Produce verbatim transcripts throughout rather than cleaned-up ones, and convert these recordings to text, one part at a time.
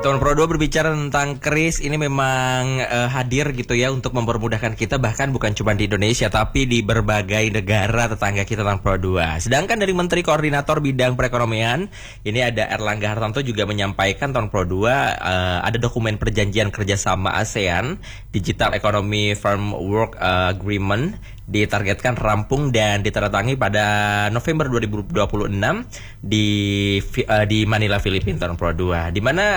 Tahun Pro dua berbicara tentang kris, ini memang uh, hadir gitu ya untuk mempermudahkan kita, bahkan bukan cuma di Indonesia tapi di berbagai negara tetangga kita tahun Pro dua. Sedangkan dari Menteri Koordinator Bidang Perekonomian, ini ada Erlangga Hartarto juga menyampaikan tahun Pro dua uh, ada dokumen perjanjian kerjasama ASEAN Digital Economy Framework uh, Agreement ditargetkan rampung dan ditandatangani pada November dua ribu dua puluh enam di uh, di Manila, Filipina tahun Pro dua, di mana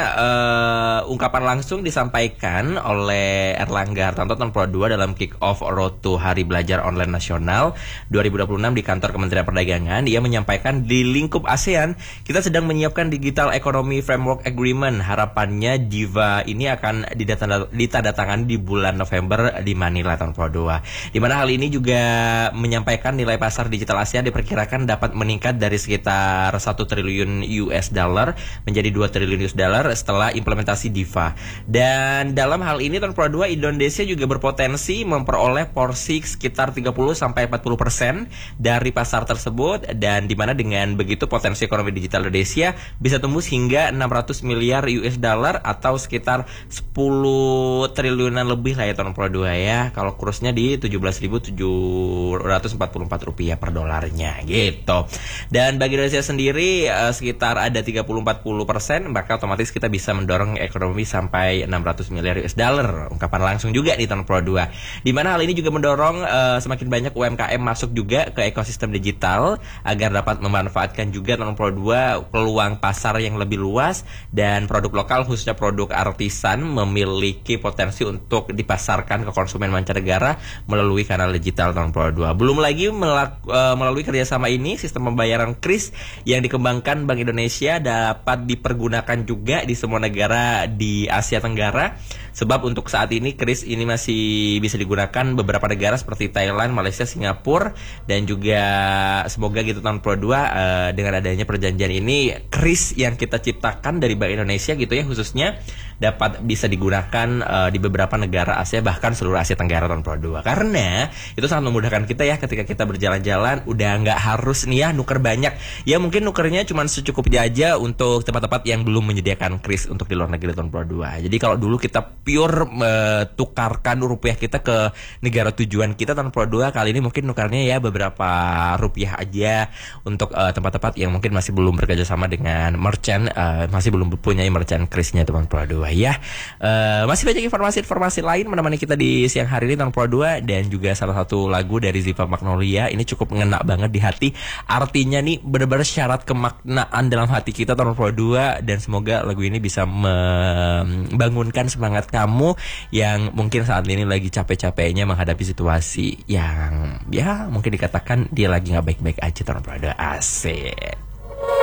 uh, ungkapan langsung disampaikan oleh Erlangga Hartarto tahun Pro dua dalam kick off Road to Hari Belajar Online Nasional dua ribu dua puluh enam di kantor Kementerian Perdagangan. Dia menyampaikan di lingkup ASEAN kita sedang menyiapkan Digital Economy Framework Agreement. Harapannya D I V A ini akan ditandatangani di bulan November di Manila tahun Pro dua, di mana hal ini juga juga menyampaikan nilai pasar digital ASEAN diperkirakan dapat meningkat dari sekitar satu triliun U S dollar menjadi dua triliun U S dollar setelah implementasi D I V A. Dan dalam hal ini tahun Pro dua Indonesia juga berpotensi memperoleh porsi sekitar tiga puluh sampai empat puluh persen dari pasar tersebut, dan dimana dengan begitu potensi ekonomi digital Indonesia bisa tembus hingga enam ratus miliar U S dollar atau sekitar sepuluh triliunan lebih lah ya tahun Pro dua ya, kalau kursnya di tujuh belas ribu tujuh ratus empat puluh empat rupiah per dolarnya gitu. Dan bagi Indonesia sendiri uh, sekitar ada tiga puluh sampai empat puluh persen, maka otomatis kita bisa mendorong ekonomi sampai enam ratus miliar U S dollar. Ungkapan langsung juga di tahun Pro dua, di mana hal ini juga mendorong uh, semakin banyak U M K M masuk juga ke ekosistem digital agar dapat memanfaatkan juga tahun Pro dua peluang pasar yang lebih luas, dan produk lokal khususnya produk artisan memiliki potensi untuk dipasarkan ke konsumen mancanegara melalui kanal digital tahun Pro dua. Belum lagi melak, uh, melalui kerjasama ini sistem pembayaran kris yang dikembangkan Bank Indonesia dapat dipergunakan juga di semua negara di Asia Tenggara, sebab untuk saat ini kris ini masih bisa digunakan beberapa negara seperti Thailand, Malaysia, Singapura, dan juga semoga gitu tahun Pro dua uh, dengan adanya perjanjian ini kris yang kita ciptakan dari Bank Indonesia gitu ya khususnya dapat bisa digunakan uh, di beberapa negara Asia, bahkan seluruh Asia Tenggara tahun Pro dua, karena itu sangat memudahkan kita ya ketika kita berjalan-jalan, udah nggak harus nih ya nuker banyak. Ya mungkin nukernya cuma secukupnya aja untuk tempat-tempat yang belum menyediakan kris untuk di luar negeri tahun Pro dua. Jadi kalau dulu kita pure uh, tukarkan rupiah kita ke negara tujuan kita tahun Pro dua, kali ini mungkin nukarnya ya beberapa rupiah aja untuk uh, tempat-tempat yang mungkin masih belum bekerja sama dengan merchant, uh, masih belum punya merchant krisnya tahun Pro dua ya. Uh, masih banyak informasi-informasi lain menemani kita di siang hari ini tahun Pro dua, dan juga salah satu lagu dari Ziva Magnolia ini cukup ngena banget di hati. Artinya nih benar-benar syarat kemaknaan dalam hati kita tahun Pro dua, dan semoga lagu ini bisa membangunkan semangat kamu yang mungkin saat ini lagi capek-capeknya menghadapi situasi yang ya mungkin dikatakan dia lagi nggak baik-baik aja tahun Pro dua. Asik.